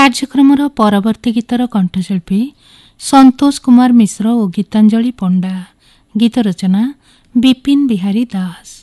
କାର୍ଯ୍ୟକ୍ରମର ପରବର୍ତ୍ତୀ ଗୀତର କଣ୍ଠଶିଳ୍ପୀ ସନ୍ତୋଷ କୁମାର ମିଶ୍ର ଓ ଗୀତାଞ୍ଜଳି ପଣ୍ଡା। ଗୀତ ରଚନା ବିପିନ ବିହାରୀ ଦାସ।